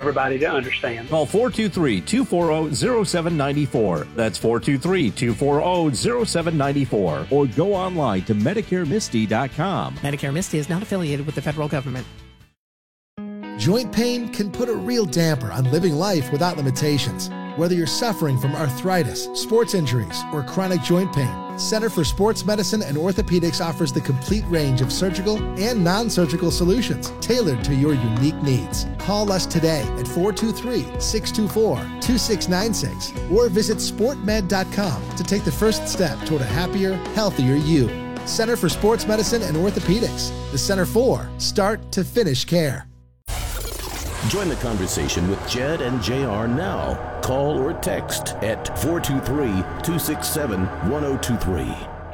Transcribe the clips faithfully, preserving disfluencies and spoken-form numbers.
everybody to understand. Call four two three, two four zero, zero seven nine four. That's four two three, two four zero, zero seven nine four. Or go online to Medicare Misty dot com. Medicare Misty is not affiliated with the federal government. Joint pain can put a real damper on living life without limitations. Whether you're suffering from arthritis, sports injuries, or chronic joint pain, Center for Sports Medicine and Orthopedics offers the complete range of surgical and non-surgical solutions tailored to your unique needs. Call us today at four two three, six two four, two six nine six or visit sport med dot com to take the first step toward a happier, healthier you. Center for Sports Medicine and Orthopedics. The Center for start to finish care. Join the conversation with Jed and J R now. Call or text at four two three, two six seven, one zero two three.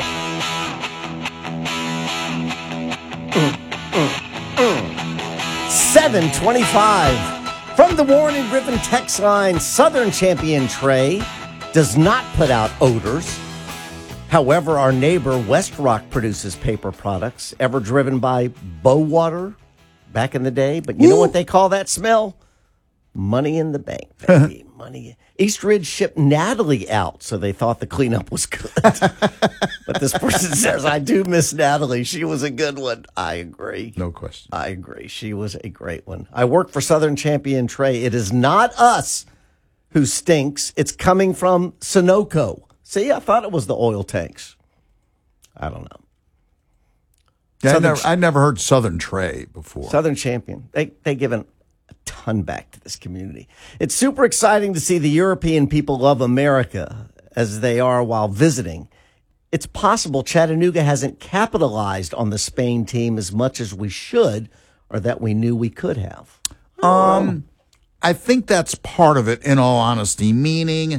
seven twenty-five. From the Warren and Griffin text line, Southern Champion Trey does not put out odors. However, our neighbor West Rock produces paper products, ever driven by Bowater back in the day. But you Ooh. know what they call that smell? Money in the bank, baby. Money. East Ridge shipped Natalie out, so they thought the cleanup was good. But this person says, I do miss Natalie. She was a good one. I agree. No question. I agree. She was a great one. I work for Southern Champion Trey. It is not us who stinks. It's coming from Sunoco. See, I thought it was the oil tanks. I don't know. Yeah, I never, I never heard Southern Trey before. Southern Champion. They they given a ton back to this community. It's super exciting to see the European people love America as they are while visiting. It's possible Chattanooga hasn't capitalized on the Spain team as much as we should, or that we knew we could have. Um, I think that's part of it, in all honesty, meaning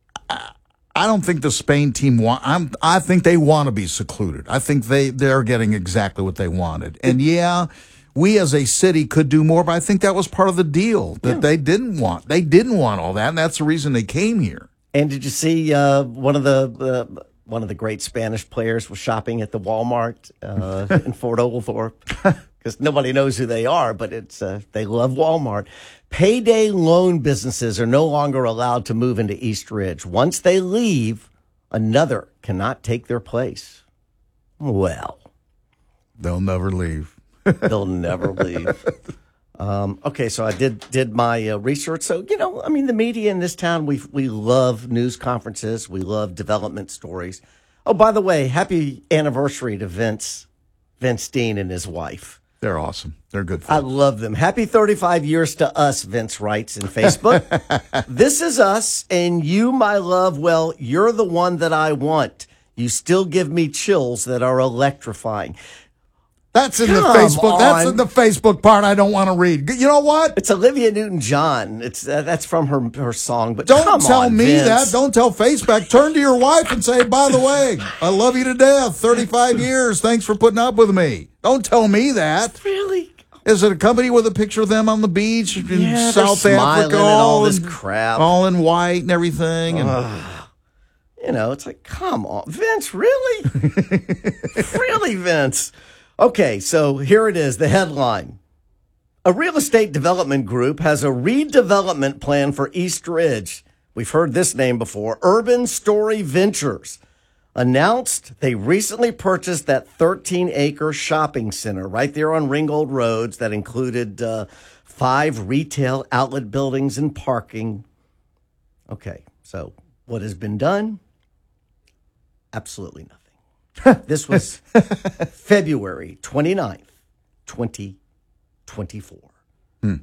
I don't think the Spain team want. I'm. I think they want to be secluded. I think they they're getting exactly what they wanted. And yeah, we as a city could do more, but I think that was part of the deal that yeah. they didn't want. They didn't want all that, and that's the reason they came here. And did you see uh, one of the uh, one of the great Spanish players was shopping at the Walmart uh, in Fort Oglethorpe? Because nobody knows who they are, but it's uh, they love Walmart. Payday loan businesses are no longer allowed to move into East Ridge. Once they leave, another cannot take their place. Well, they'll never leave. They'll never leave. Um, okay, so I did did my uh, research. So, you know, I mean, the media in this town, we we love news conferences. We love development stories. Oh, by the way, happy anniversary to Vince, Vince Dean and his wife. They're awesome. They're good folks. I love them. Happy thirty-five years to us, Vince writes in Facebook. This is us, and you, my love, well, you're the one that I want. You still give me chills that are electrifying. That's in Come the Facebook. on. That's in the Facebook part I don't want to read. You know what? It's Olivia Newton-John. It's uh, that's from her her song. But don't come tell on, me Vince. that. Don't tell Facebook. Turn to your wife and say, by the way, I love you to death. thirty-five years. Thanks for putting up with me. Don't tell me that. Really? Is it a company with a picture of them on the beach in yeah, South and Africa? all this in, crap. All in white and everything. And uh, you know, it's like, come on, Vince, really? Really, Vince? Okay, so here it is, the headline. A real estate development group has a redevelopment plan for East Ridge. We've heard this name before. Urban Story Ventures announced they recently purchased that thirteen-acre shopping center right there on Ringgold Roads that included uh, five retail outlet buildings and parking. Okay, so what has been done? Absolutely nothing. This was February twenty-ninth, twenty twenty-four. Hmm.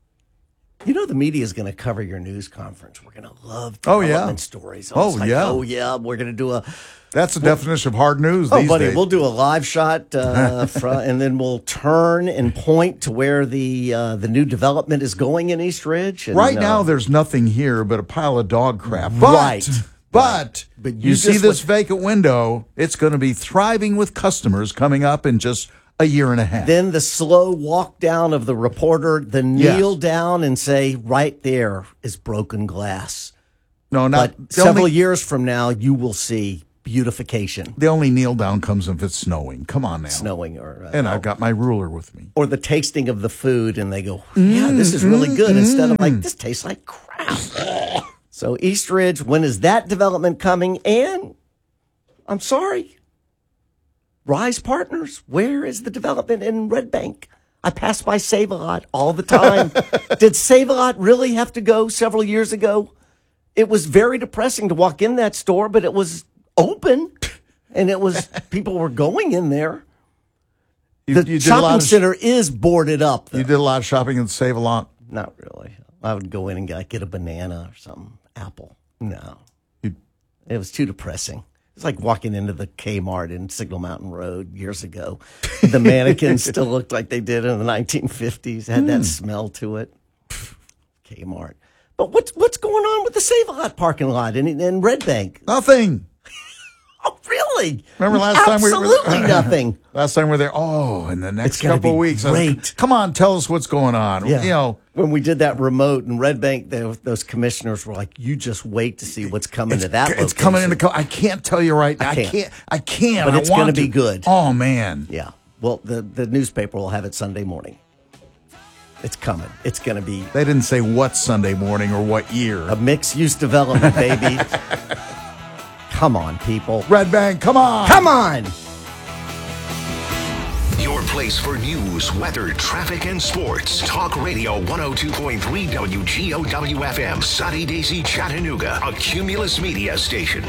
You know the media is going to cover your news conference. We're going to love oh, development yeah. stories. Oh, like, yeah. Oh, yeah. We're going to do a... That's the we'll, definition of hard news oh, these buddy, days. We'll do a live shot, uh, from, and then we'll turn and point to where the uh, the new development is going in East Ridge. And, right uh, now, there's nothing here but a pile of dog crap. But, right. But, but you, you see this went, vacant window, it's going to be thriving with customers coming up in just a year and a half. Then the slow walk down of the reporter, the kneel yes. down and say, right there is broken glass. No, not But several only, years from now, you will see beautification. The only kneel down comes if it's snowing. Come on now. Snowing or uh, And I've got my ruler with me. or the tasting of the food, and they go, yeah, this is really good, instead of like, this tastes like crap. So East Ridge, when is that development coming? And I'm sorry, Rise Partners, where is the development in Red Bank? I pass by Save-A-Lot all the time. Did Save-A-Lot really have to go several years ago? It was very depressing to walk in that store, but it was open, and it was people were going in there. You, The you did a lot shopping of sh- center is boarded up, though. You did a lot of shopping and Save a Lot. Not really. I would go in and get, get a banana or something. Apple. No. You- It was too depressing. It's like walking into the Kmart in Signal Mountain Road years ago. The mannequins still looked like they did in the nineteen fifties. Had Hmm. that smell to it. Kmart. But what's what's going on with the Save-A-Lot parking lot in, in Red Bank? Nothing. Oh, really? Remember last time we were Absolutely nothing. Last time we were there. Oh, in the next It's gonna couple be of weeks. I was like, great. Come on, tell us what's going on. Yeah. You know, when we did that remote in Red Bank, they, those commissioners were like, "You just wait to see what's coming to that." it's coming in the. location." Co- I can't tell you right now. I can't. can't. I can't. But I it's want gonna to. be good. Oh man. Yeah. Well, the the newspaper will have it Sunday morning. It's coming. It's going to be They didn't say what Sunday morning or what year. a mixed-use development, baby. Come on, people. Red Bank, come on. Come on. Your place for news, weather, traffic, and sports. Talk Radio one oh two point three W G O W F M, Sunny Daisy, Chattanooga, a Cumulus Media station.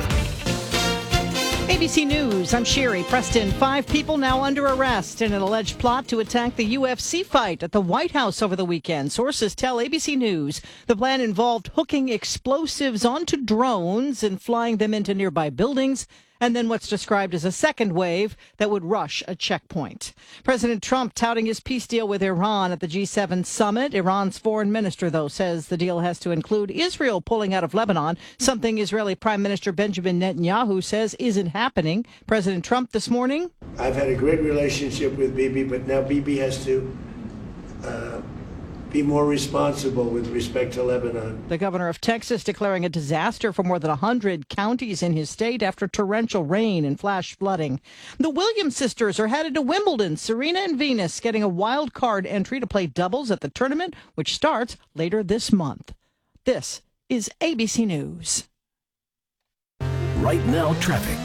A B C News, I'm Sherry Preston. Five people now under arrest in an alleged plot to attack the U F C fight at the White House over the weekend. Sources tell A B C News the plan involved hooking explosives onto drones and flying them into nearby buildings, and then what's described as a second wave that would rush a checkpoint. President Trump touting his peace deal with Iran at the G seven summit. Iran's foreign minister, though, says the deal has to include Israel pulling out of Lebanon, something Israeli Prime Minister Benjamin Netanyahu says isn't happening. President Trump this morning. I've had a great relationship with Bibi, but now Bibi has to uh, be more responsible with respect to Lebanon. The governor of Texas declaring a disaster for more than one hundred counties in his state after torrential rain and flash flooding. The Williams sisters are headed to Wimbledon. Serena and Venus getting a wild card entry to play doubles at the tournament, which starts later this month. This is A B C News. Right now, traffic.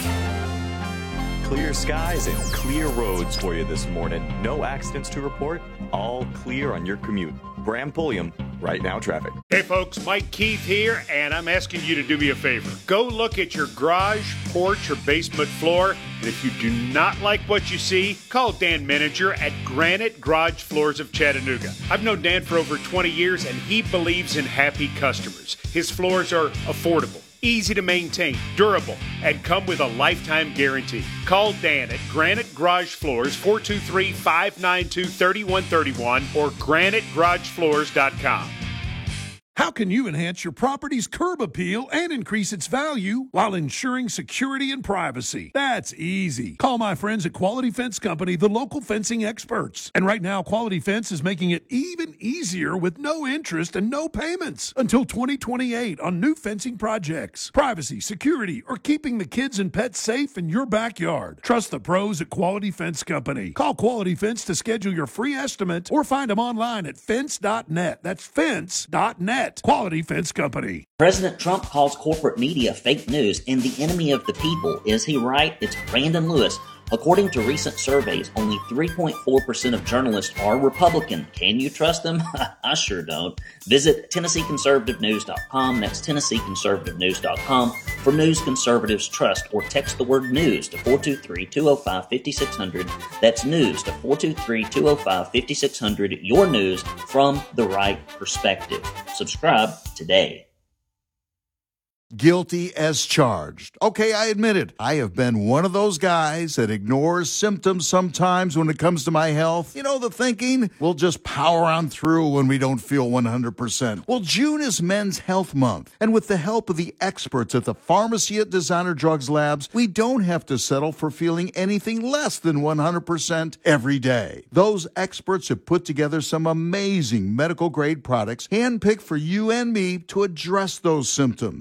Clear skies and clear roads for you this morning. No accidents to report. All clear on your commute. Bram Pulliam, Right Now Traffic. Hey folks, Mike Keith here, and I'm asking you to do me a favor. Go look at your garage, porch, or basement floor, and if you do not like what you see, call Dan Meninger at Granite Garage Floors of Chattanooga. I've known Dan for over twenty years, and he believes in happy customers. His floors are affordable, easy to maintain, durable, and come with a lifetime guarantee. Call Dan at Granite Garage Floors, four two three, five nine two, three one three one or granite garage floors dot com. How can you enhance your property's curb appeal and increase its value while ensuring security and privacy? That's easy. Call my friends at Quality Fence Company, the local fencing experts. And right now, Quality Fence is making it even easier with no interest and no payments until twenty twenty-eight on new fencing projects. Privacy, security, or keeping the kids and pets safe in your backyard. Trust the pros at Quality Fence Company. Call Quality Fence to schedule your free estimate or find them online at fence dot net. That's fence dot net. Quality Fence Company. President Trump calls corporate media fake news and the enemy of the people. Is he right? It's Brandon Lewis. According to recent surveys, only three point four percent of journalists are Republican. Can you trust them? I sure don't. Visit Tennessee Conservative News dot com. That's Tennessee Conservative News dot com for news conservatives trust, or text the word news to four two three, two oh five, five six zero zero. That's news to four two three, two oh five, five six zero zero. Your news from the right perspective. Subscribe today. Guilty as charged. Okay, I admit it. I have been one of those guys that ignores symptoms sometimes when it comes to my health. You know, the thinking, we'll just power on through when we don't feel one hundred percent. Well, June is Men's Health Month, and with the help of the experts at the Pharmacy at Designer Drugs Labs, we don't have to settle for feeling anything less than one hundred percent every day. Those experts have put together some amazing medical-grade products handpicked for you and me to address those symptoms. Whether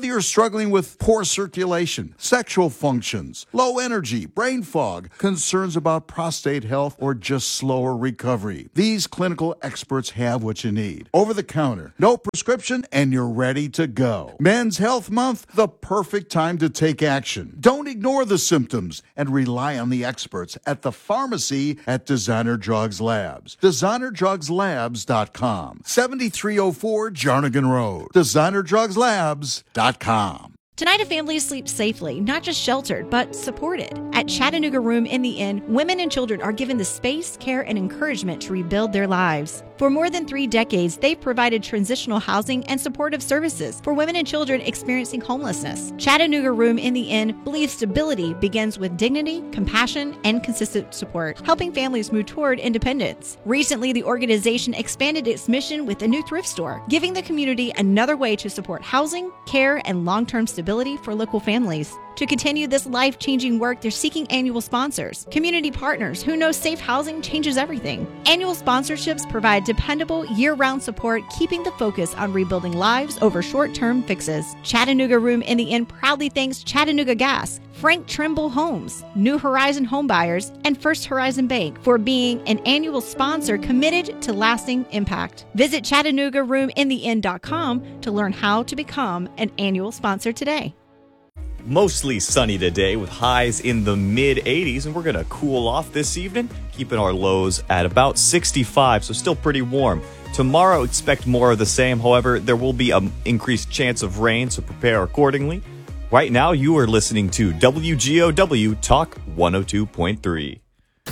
you're struggling with poor circulation, sexual functions, low energy, brain fog, concerns about prostate health, or just slower recovery, these clinical experts have what you need. Over the counter, no prescription, and you're ready to go. Men's Health Month, the perfect time to take action. Don't ignore the symptoms and rely on the experts at the pharmacy at Designer Drugs Labs. designer drugs labs dot com. seventy-three oh four Jarnigan Road. designer drugs labs dot com. Tonight, a family sleeps safely, not just sheltered, but supported. At Chattanooga Room in the Inn, women and children are given the space, care, and encouragement to rebuild their lives. For more than three decades, they've provided transitional housing and supportive services for women and children experiencing homelessness. Chattanooga Room in the Inn believes stability begins with dignity, compassion, and consistent support, helping families move toward independence. Recently, the organization expanded its mission with a new thrift store, giving the community another way to support housing, care, and long-term stability for local families. To continue this life-changing work, they're seeking annual sponsors, community partners who know safe housing changes everything. Annual sponsorships provide dependable, year-round support, keeping the focus on rebuilding lives over short-term fixes. Chattanooga Room in the Inn proudly thanks Chattanooga Gas, Frank Trimble Homes, New Horizon Homebuyers, and First Horizon Bank for being an annual sponsor committed to lasting impact. Visit Chattanooga Room in the Inn dot com to learn how to become an annual sponsor today. Mostly sunny today with highs in the mid eighties, and we're going to cool off this evening, keeping our lows at about sixty-five, so still pretty warm. Tomorrow, expect more of the same. However, there will be an increased chance of rain, so prepare accordingly. Right now, you are listening to W G O W Talk one oh two point three.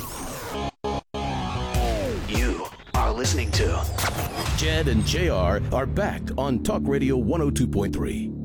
You are listening to Jed and J R are back on Talk Radio one oh two point three.